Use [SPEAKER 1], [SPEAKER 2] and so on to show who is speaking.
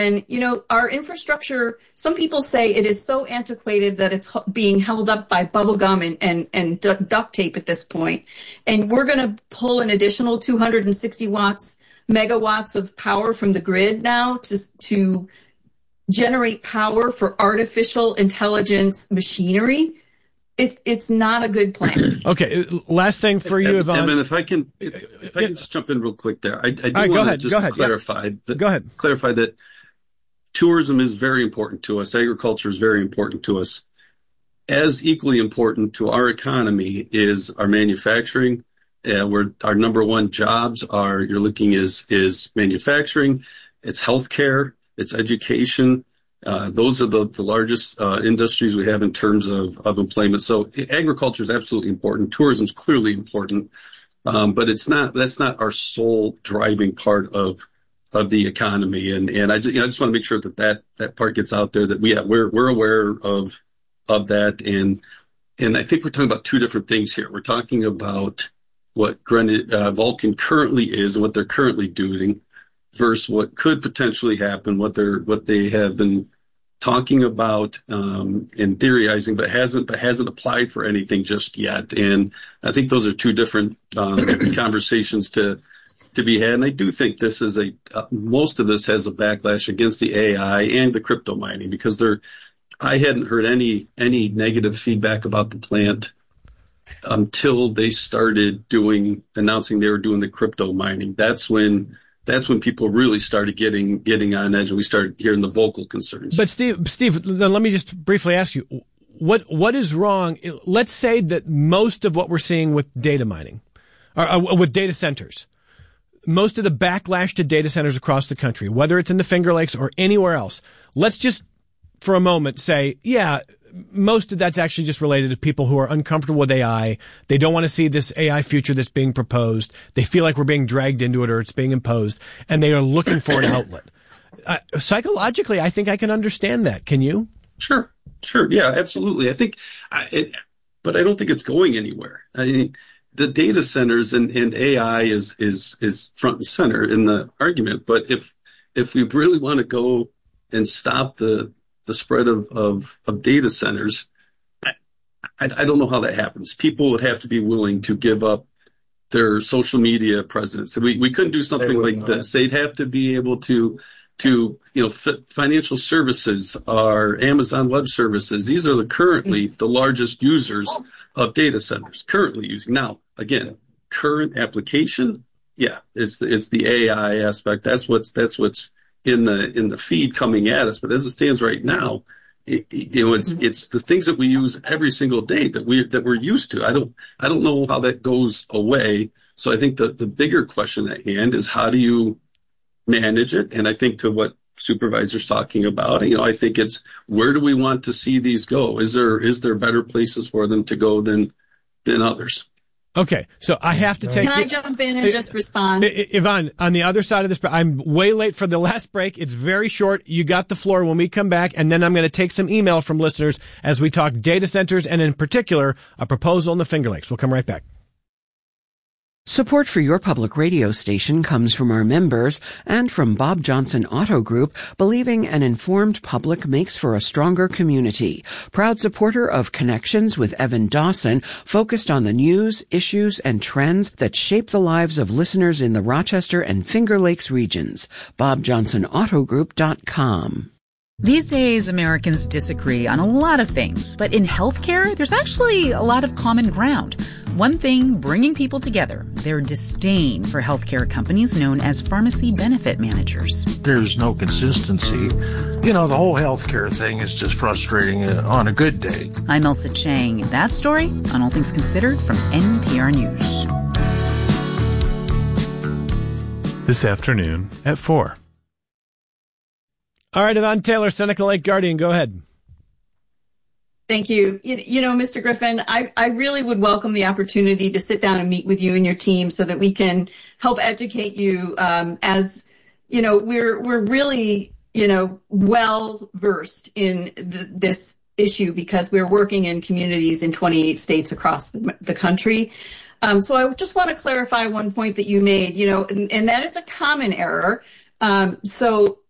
[SPEAKER 1] And, our infrastructure, some people say it is so antiquated that it's being held up by bubble gum and duct tape at this point. And we're going to pull an additional 260 megawatts of power from the grid now to generate power for artificial intelligence machinery. It's not a good plan.
[SPEAKER 2] Okay, last thing for you, Yvonne.
[SPEAKER 3] Evan, if I can just jump in real quick there. I do want to just clarify.
[SPEAKER 2] Go ahead.
[SPEAKER 3] Clarify that tourism is very important to us. Agriculture is very important to us. As equally important to our economy is our manufacturing. Where our number one jobs are, you're looking is manufacturing, it's healthcare, it's education. Those are the largest industries we have in terms of employment. So agriculture is absolutely important. Tourism is clearly important, but that's not our sole driving part of the economy. And I just want to make sure that part gets out there, that we're aware of that. And I think we're talking about two different things here. We're talking about what Vulcan currently is and what they're currently doing versus what could potentially happen, what they have been talking about and theorizing, but hasn't applied for anything just yet. And I think those are two different conversations to be had. And I do think this is most of this has a backlash against the AI and the crypto mining, because I hadn't heard any negative feedback about the plant until they started announcing they were doing the crypto mining. That's when people really started getting on edge, and we started hearing the vocal concerns.
[SPEAKER 2] But Steve, let me just briefly ask you, what is wrong? Let's say that most of what we're seeing with data mining, or with data centers, most of the backlash to data centers across the country, whether it's in the Finger Lakes or anywhere else, let's just for a moment say, yeah, most of that's actually just related to people who are uncomfortable with AI. They don't want to see this AI future that's being proposed. They feel like we're being dragged into it, or it's being imposed, and they are looking for an outlet. Psychologically, I think I can understand that. Can you?
[SPEAKER 3] Sure. Yeah, absolutely. I think, but I don't think it's going anywhere. I mean, the data centers and AI is front and center in the argument. But if we really want to go and stop the spread of data centers, I don't know how that happens. People would have to be willing to give up their social media presence. We couldn't do something like this. They'd have to be able to financial services, or Amazon Web Services. These are currently the largest users of data centers currently using. Now, again, current application, yeah, it's the AI aspect. That's what's in the feed coming at us. But as it stands right now, it's the things that we use every single day that we're used to. I don't know how that goes away. So I think the bigger question at hand is, how do you manage it? And I think to what Supervisor's talking about, I think it's, where do we want to see these go? Is there better places for them to go than others?
[SPEAKER 2] Okay, so I have to take...
[SPEAKER 1] Can I jump in and just respond?
[SPEAKER 2] Yvonne, on the other side of this, I'm way late for the last break. It's very short. You got the floor when we come back, and then I'm going to take some email from listeners as we talk data centers, and in particular, a proposal in the Finger Lakes. We'll come right back.
[SPEAKER 4] Support for your public radio station comes from our members and from Bob Johnson Auto Group, believing an informed public makes for a stronger community. Proud supporter of Connections with Evan Dawson, focused on the news, issues, and trends that shape the lives of listeners in the Rochester and Finger Lakes regions. BobJohnsonAutoGroup.com.
[SPEAKER 5] These days, Americans disagree on a lot of things, but in healthcare, there's actually a lot of common ground. One thing bringing people together, their disdain for healthcare companies known as pharmacy benefit managers.
[SPEAKER 6] There's no consistency. The whole healthcare thing is just frustrating on a good day.
[SPEAKER 5] I'm Elsa Chang. That story on All Things Considered from NPR News.
[SPEAKER 7] This afternoon at 4.
[SPEAKER 2] All right, Yvonne Taylor, Seneca Lake Guardian, go ahead.
[SPEAKER 1] Thank you. Mr. Griffin, I really would welcome the opportunity to sit down and meet with you and your team so that we can help educate you. As we're really, well versed in this issue because we're working in communities in 28 states across the country. So I just want to clarify one point that you made, and that is a common error. So